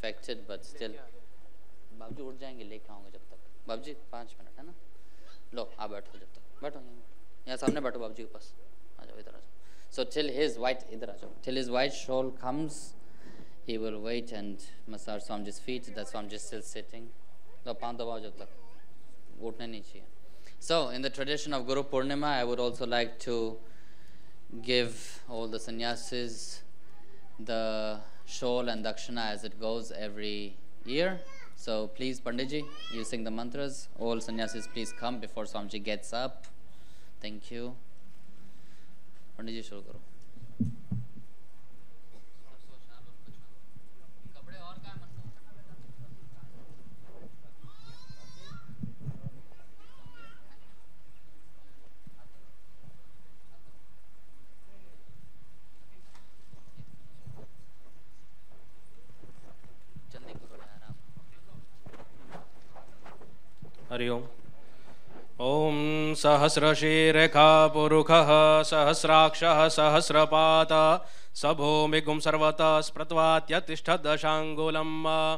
affected, but still. बाबूजी उठ जाएंगे, लेके आऊँगा जब तक. बाबूजी 5 मिनट है ना. लो आप बैठो जब तक. बैठो यहाँ सामने बैठो बाबूजी के पास. आ जाओ इधर आ जाओ. So till his white इधर आ जाओ. Till his white shawl comes, he will wait and massage Swamiji's feet. That Swamiji is still sitting. लो पाँव दबाओ जब तक. उठने नहीं चाहिए. So in the tradition of Guru Purnima, I would also like to give all the sannyasis the shawl and dakshina as it goes every year. So please, Panditji, you sing the mantras. All sannyasis, please come before Swamiji gets up. Thank you. Panditji, shuru karo. Hari ओम. ओम सहस्रशीरेखा पुरुषः सहस्राक्षः सहस्रपात सभूमिगुं सर्वतः स्प्रत्वात्यतिष्ठत् दशाङ्गुलम्